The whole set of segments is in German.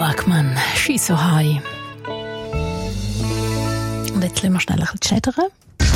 Wackmann, «She's so high». Und jetzt lassen wir schnell ein bisschen schädern.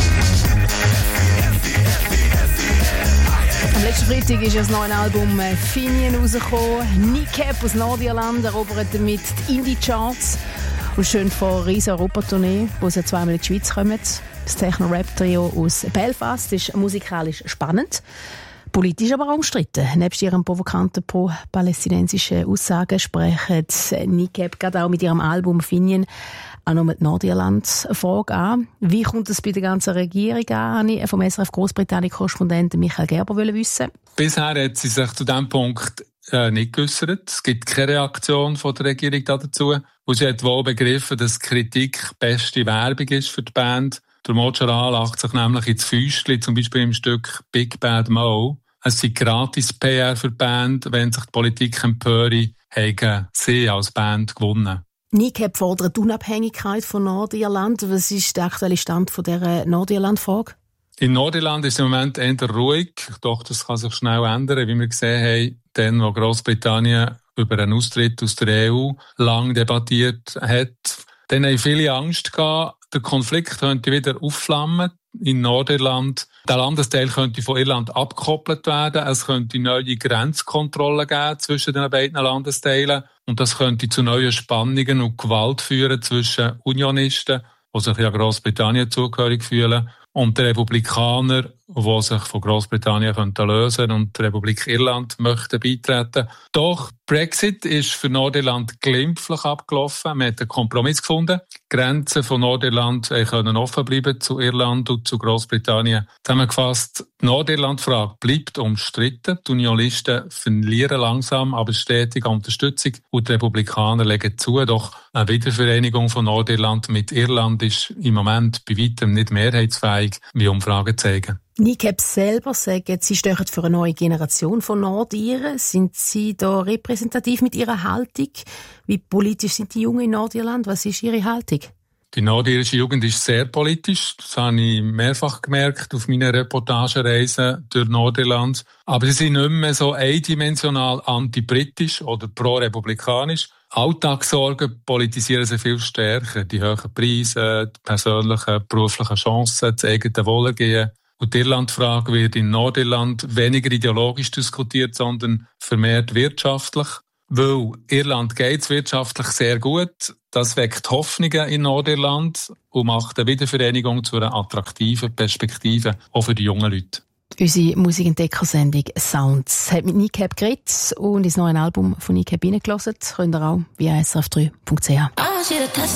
Am letzten Freitag ist das neue Album «Finian» rausgekommen. NICAP aus Nordirland erobert damit die Indie-Charts. Und schön vor einer riesen Europatournee, wo sie zweimal in die Schweiz kommen. Das Techno-Rap-Trio aus Belfast ist musikalisch spannend. Politisch aber auch umstritten. Nebst ihren provokanten pro-palästinensischen Aussagen sprechen NICAP gerade auch mit ihrem Album «Finian» auch noch mit Nordirland-Frage an. Wie kommt es bei der ganzen Regierung an? Ich vom SRF Großbritannien-Korrespondent Michael Gerber wissen. Bisher hat sie sich zu diesem Punkt nicht geäussert. Es gibt keine Reaktion von der Regierung dazu. Und sie hat wohl begriffen, dass Kritik beste Werbung ist für die Band. Der Mojara lacht sich nämlich ins Fäustchen, zum Beispiel im Stück «Big Bad Mo». Es sei gratis PR für die Band, wenn sich die Politik empöre, haben sie als Band gewonnen. NICAP fordert die Unabhängigkeit von Nordirland. Was ist der aktuelle Stand von dieser Nordirland-Frage? In Nordirland ist im Moment eher ruhig, doch das kann sich schnell ändern, wie wir gesehen haben, dann, wo Großbritannien über einen Austritt aus der EU lang debattiert hat. Dann haben viele Angst gehabt, der Konflikt könnte wieder aufflammen in Nordirland. Der Landesteil könnte von Irland abgekoppelt werden. Es könnte neue Grenzkontrollen geben zwischen den beiden Landesteilen. Und das könnte zu neuen Spannungen und Gewalt führen zwischen Unionisten, die sich ja Großbritannien zugehörig fühlen, und den Republikanern, die sich von Großbritannien lösen könnten und die Republik Irland möchten beitreten. Doch Brexit ist für Nordirland glimpflich abgelaufen. Man hat einen Kompromiss gefunden. Die Grenzen von Nordirland können offen bleiben zu Irland und zu Großbritannien. Zusammengefasst, die Nordirland-Frage bleibt umstritten. Die Unionisten verlieren langsam, aber stetig Unterstützung. Und die Republikaner legen zu. Doch eine Wiedervereinigung von Nordirland mit Irland ist im Moment bei weitem nicht mehrheitsfähig, wie Umfragen zeigen. NICAP selber sagt, sie stehen für eine neue Generation von Nordiren. Sind Sie da repräsentativ mit Ihrer Haltung? Wie politisch sind die Jungen in Nordirland? Was ist Ihre Haltung? Die nordirische Jugend ist sehr politisch. Das habe ich mehrfach gemerkt auf meinen Reportagereisen durch Nordirland. Aber sie sind nicht mehr so eindimensional anti-britisch oder pro-republikanisch. Alltagssorgen politisieren sie viel stärker. Die hohen Preise, die persönlichen, beruflichen Chancen, das eigene Wohlergehen. Und die Irlandfrage wird in Nordirland weniger ideologisch diskutiert, sondern vermehrt wirtschaftlich. Weil Irland geht's wirtschaftlich sehr gut. Das weckt Hoffnungen in Nordirland und macht eine Wiedervereinigung zu einer attraktiven Perspektive, auch für die jungen Leute. Unsere Musikentdecker-Sendung «Sounds» hat mit NICAP geredet und ins neue Album von NICAP reingelassen. Könnt ihr auch via srf3.ch.